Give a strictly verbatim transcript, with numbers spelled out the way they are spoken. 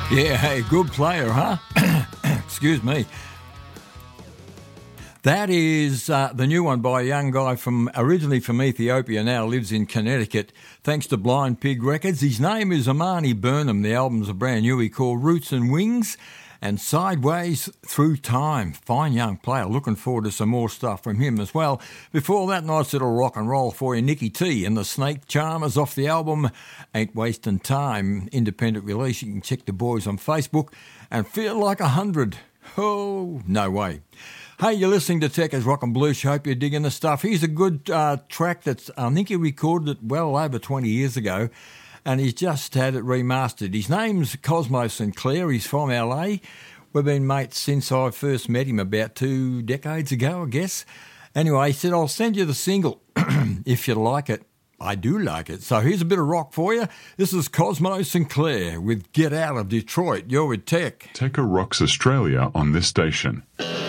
Yeah, hey, good player, huh? Excuse me. That is uh, the new one by a young guy from originally from Ethiopia, now lives in Connecticut, thanks to Blind Pig Records. His name is Amani Burnham. The album's a brand new. He called Roots and Wings and Sideways Through Time. Fine young player. Looking forward to some more stuff from him as well. Before that, nice little rock and roll for you. Nicky T and the Snake Charmers off the album Ain't Wasting Time. Independent release. You can check the boys on Facebook and feel like a hundred. Oh, no way. Hey, you're listening to Tekka's Rock and Blues. Hope you're digging the stuff. Here's a good uh, track that's, I think he recorded it well over twenty years ago, and he's just had it remastered. His name's Cosmo Sinclair. He's from L A. We've been mates since I first met him about two decades ago, I guess. Anyway, he said, I'll send you the single if you like it. I do like it. So here's a bit of rock for you. This is Cosmo Sinclair with Get Out of Detroit. You're with Tech. Tekka rocks Australia on this station.